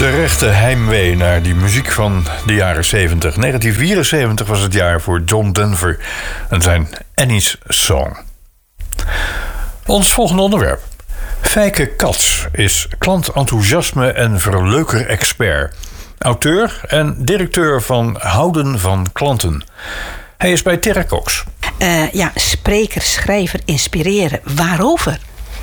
Terechte heimwee naar die muziek van de jaren 70. 1974 was het jaar voor John Denver en zijn Annie's Song. Ons volgende onderwerp. Fijke Kats is klantenthousiasme en verleuker-expert. Auteur en directeur van Houden van Klanten. Hij is bij Terracox. Spreker, schrijver, inspireren. Waarover?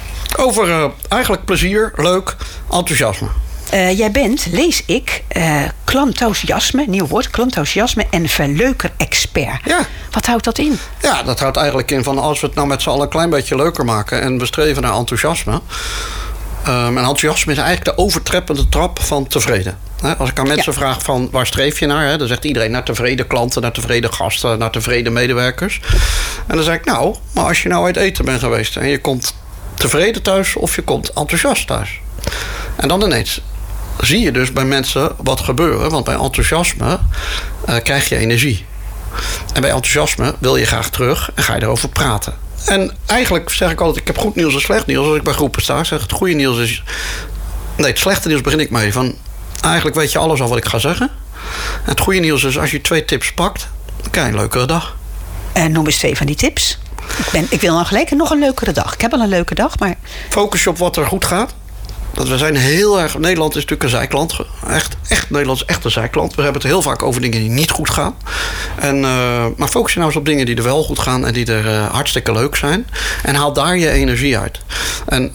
Over eigenlijk plezier, leuk, enthousiasme. Jij bent, lees ik, klantenthousiasme, nieuw woord, klantenthousiasme en verleuker-expert. Ja. Wat houdt dat in? Ja, dat houdt eigenlijk in van als we het nou met z'n allen een klein beetje leuker maken en we streven naar enthousiasme. En enthousiasme is eigenlijk de overtreppende trap van tevreden. Als ik aan mensen vraag van waar streef je naar, dan zegt iedereen naar tevreden klanten, naar tevreden gasten, naar tevreden medewerkers. En dan zeg ik maar als je nou uit eten bent geweest en je komt tevreden thuis of je komt enthousiast thuis. En dan ineens zie je dus bij mensen wat gebeuren, want bij enthousiasme krijg je energie. En bij enthousiasme wil je graag terug en ga je erover praten. En eigenlijk zeg ik altijd, ik heb goed nieuws en slecht nieuws. Als ik bij groepen sta, zeg het goede nieuws is... Nee, het slechte nieuws begin ik mee. Van, eigenlijk weet je alles al wat ik ga zeggen. En het goede nieuws is, als je 2 tips pakt, dan krijg je een leukere dag. Noem eens 2 van die tips. Ik wil dan gelijk nog een leukere dag. Ik heb al een leuke dag, maar... Focus je op wat er goed gaat. Dat we zijn heel erg... Nederland is natuurlijk een zijklant. Echt Nederland is echt een zijklant. We hebben het heel vaak over dingen die niet goed gaan. Maar focus je nou eens op dingen die er wel goed gaan en die er hartstikke leuk zijn. En haal daar je energie uit. En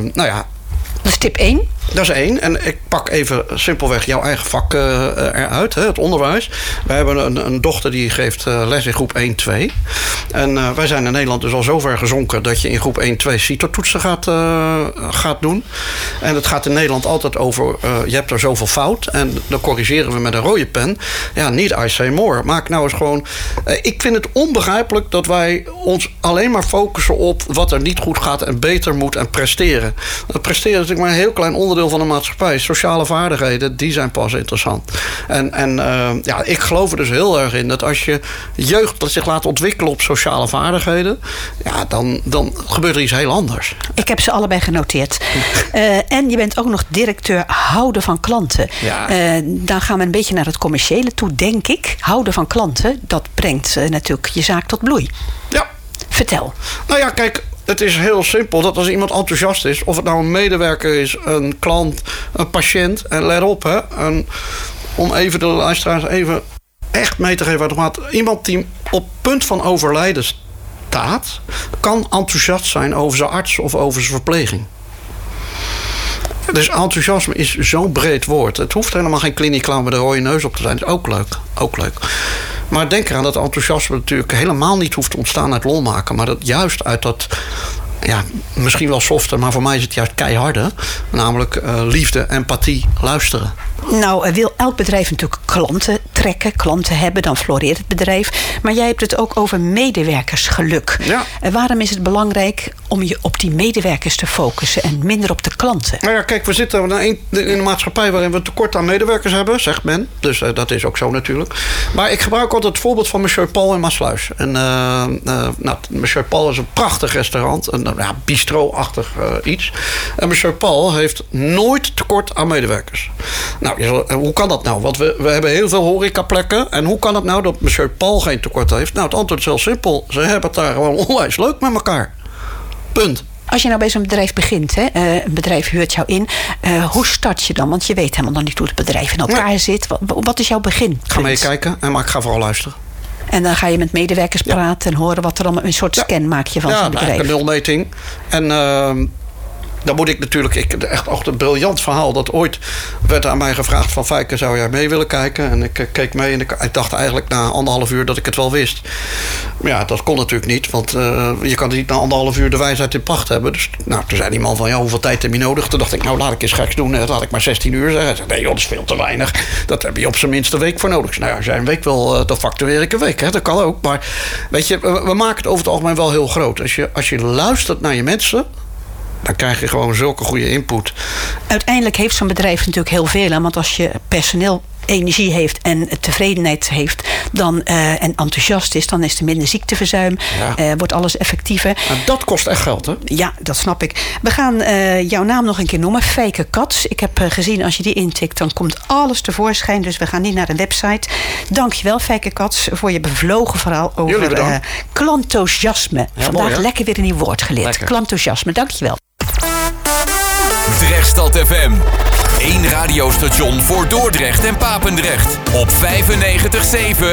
Dat is tip 1. Dat is 1. En ik pak even simpelweg jouw eigen vak eruit, het onderwijs. Wij hebben een dochter die geeft les in groep 1, 2. En wij zijn in Nederland dus al zo ver gezonken dat je in groep 1, 2 CITO-toetsen gaat doen. En het gaat in Nederland altijd over, je hebt er zoveel fout. En dan corrigeren we met een rode pen. Ja, niet I say more. Maak nou eens gewoon... ik vind het onbegrijpelijk dat wij ons alleen maar focussen op wat er niet goed gaat en beter moet en presteren. Presteren is natuurlijk maar een heel klein onderdeel van de maatschappij. Sociale vaardigheden, die zijn pas interessant. Ik geloof er dus heel erg in dat als je jeugd zich laat ontwikkelen op sociale vaardigheden, dan gebeurt er iets heel anders. Ik heb ze allebei genoteerd. En je bent ook nog directeur Houden van Klanten. Ja. Dan gaan we een beetje naar het commerciële toe, denk ik. Houden van klanten, dat brengt natuurlijk je zaak tot bloei. Ja. Vertel. Nou ja, kijk, het is heel simpel dat als iemand enthousiast is, of het nou een medewerker is, een klant, een patiënt, en let op, om even de luisteraars even echt mee te geven. Iemand die op punt van overlijden staat, kan enthousiast zijn over zijn arts of over zijn verpleging. Dus enthousiasme is zo'n breed woord. Het hoeft helemaal geen kliniekclown met een rode neus op te zijn. Dat is ook leuk. Maar denk eraan dat enthousiasme natuurlijk helemaal niet hoeft te ontstaan uit lol maken. Maar dat juist uit dat, misschien wel softer, maar voor mij is het juist keiharde. Namelijk liefde, empathie, luisteren. Nou, wil elk bedrijf natuurlijk klanten trekken, klanten hebben, dan floreert het bedrijf. Maar jij hebt het ook over medewerkersgeluk. Ja. Waarom is het belangrijk om je op die medewerkers te focussen en minder op de klanten? Nou ja, kijk, we zitten in een maatschappij waarin we een tekort aan medewerkers hebben, zegt men. Dus dat is ook zo natuurlijk. Maar ik gebruik altijd het voorbeeld van Monsieur Paul in Maassluis. Monsieur Paul is een prachtig restaurant, een bistro-achtig iets. En Monsieur Paul heeft nooit tekort aan medewerkers. Nou, hoe kan dat nou? Want we hebben heel veel horecaplekken. En hoe kan het nou dat Monsieur Paul geen tekort heeft? Nou, het antwoord is heel simpel. Ze hebben het daar gewoon onwijs leuk met elkaar. Punt. Als je nou bij zo'n bedrijf begint, een bedrijf huurt jou in. Hoe start je dan? Want je weet helemaal nog niet hoe het bedrijf in elkaar zit. Wat is jouw begin? Ik ga meekijken, maar ik ga vooral luisteren. En dan ga je met medewerkers praten en horen wat er allemaal... Een soort scan maak je van zo'n bedrijf. Ja, een nulmeting. En dan moet ik natuurlijk... echt een briljant verhaal. Dat ooit werd aan mij gevraagd van... Fijke, zou jij mee willen kijken? En ik keek mee en ik dacht eigenlijk na 1,5 uur dat ik het wel wist. Maar ja, dat kon natuurlijk niet. Want je kan niet na 1,5 uur de wijsheid in pacht hebben. Dus toen zei die man van... hoeveel tijd heb je nodig? Toen dacht ik, laat ik eens geks doen. Laat ik maar 16 uur zeggen. Hij zei, nee joh, dat is veel te weinig. Dat heb je op zijn minst een week voor nodig. Nou ja, als jij een week wil, dan factureer ik een week. Dat kan ook. Maar weet je, we maken het over het algemeen wel heel groot. Als je luistert naar je mensen... dan krijg je gewoon zulke goede input. Uiteindelijk heeft zo'n bedrijf natuurlijk heel veel. Want als je personeel energie heeft en tevredenheid heeft... dan, en enthousiast is, dan is er minder ziekteverzuim. Ja. Wordt alles effectiever. En dat kost echt geld, hè? Ja, dat snap ik. We gaan jouw naam nog een keer noemen. Fijke Cats. Ik heb gezien, als je die intikt, dan komt alles tevoorschijn. Dus we gaan niet naar een website. Dankjewel, Fijke Cats, voor je bevlogen verhaal over klantoziasme. Ja, vandaag mooi, lekker weer een nieuw woord geleerd. Klantoziasme, dankjewel. Drechtstad FM. 1 radiostation voor Dordrecht en Papendrecht. Op 95.7